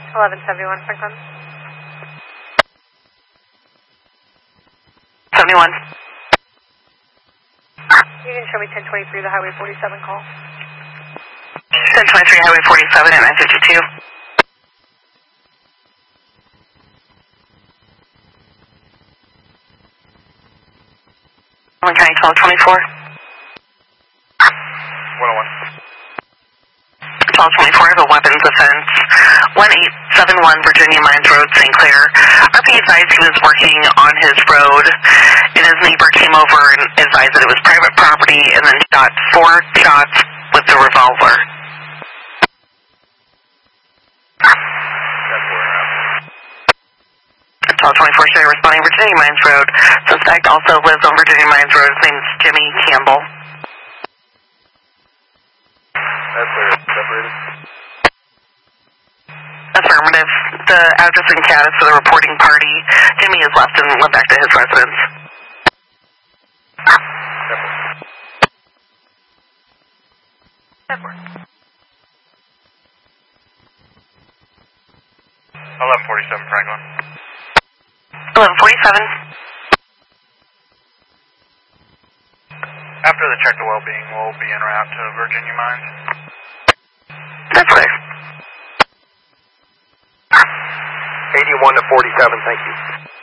1171 Franklin. 71. You can show me 1023, the Highway 47 call. 1023 Highway 47 at 952. Owen County 1224. 101. 1224, I have a weapons offense. 1871 Virginia Mines Road, St. Clair. RP advised he was working on his road, and his neighbor came over and advised that it was private property, and then shot 4 shots with the revolver. That's 1224, show you responding Virginia Mines Road. Suspect also lives on Virginia Mines Road. His name's Jimmy Campbell. That's where it's separated. Affirmative. The address and status for the reporting party. Jimmy has left and went back to his residence. That works. 1147 Franklin. 1147. After the check the well-being, we'll be en route to Virginia Mines. That's clear. 81 to 47, thank you.